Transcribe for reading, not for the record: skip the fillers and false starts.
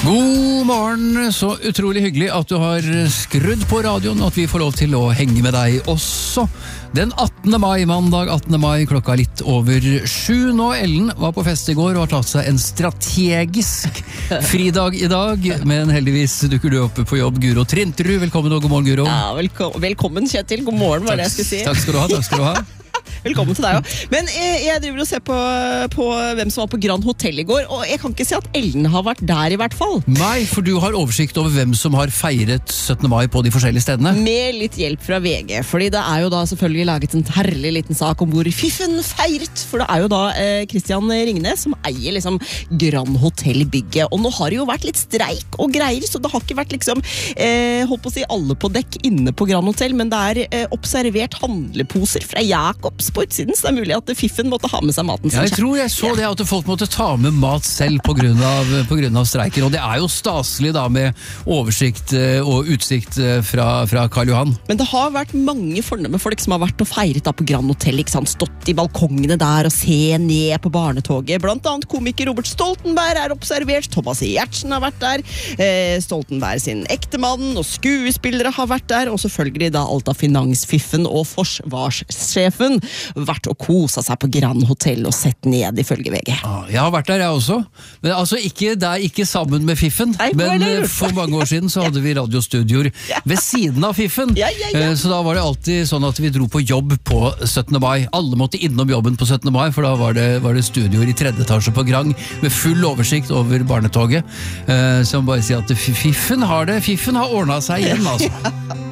God morgen, så utrolig hyggelig at du har skrudd på radioen, at vi får lov til å henge med deg også. Den 18. mai, mandag 18. mai, klokka litt over 7 nå. Ellen var på fest i går og har tatt seg en strategisk fridag i dag, men heldigvis dukker du opp på jobb, Guro Trinterud. Velkommen og god morgen, Guro. Ja, velkommen Kjetil, god morgen var det jeg skulle si. Takk skal du ha. Velkommen til deg også. Men jeg driver og ser på hvem som var på Grand Hotel i går, og jeg kan ikke si at Ellen har vært der i hvert fall. Nei, for du har oversikt over hvem som har feiret 17. mai på de forskjellige stedene. Med litt hjelp fra VG, fordi det er jo da selvfølgelig laget en herlig liten sak om hvor Fiffen feiret, for det er jo da Christian Ringnes som eier liksom Grand Hotel-bygget, og nå har det jo vært litt streik og greier, så det har ikke vært liksom, holdt på å si alle på dekk inne på Grand Hotel, men det er observert handleposer fra Jakobs på utsiden, så det er mulig at Fiffen måtte ha med seg maten sin. Ja, jeg tror jeg så det at folk måtte ta med mat selv på grunn av streiker, og det er jo staselig da med oversikt og utsikt fra Karl Johan. Men det har vært mange fornemme folk som har vært og feiret da på Grand Hotel, ikke sant? Stått i balkongene der og se ned på barnetoget. Blant annet komiker Robert Stoltenberg er observert, Thomas Giertsen har vært der, Stoltenberg sin ektemann og skuespillere har vært der, og selvfølgelig da alt av finansfiffen og forsvarssjefen vært og kosa seg på Grand Hotel og sett ned ifølge VG. Jeg har vært der jeg også, men altså ikke sammen med Fiffen. Nei, men for mange år siden så hadde vi radiostudioer ved siden av Fiffen. Ja. Så da var det alltid sånn at vi dro på jobb på 17. mai. Alle måtte innom jobben på 17. mai, for da var det studioer i 3. etasje på Grang med full oversikt over barnetoget. Så jeg må bare si at Fiffen har ordnet seg igjen, altså.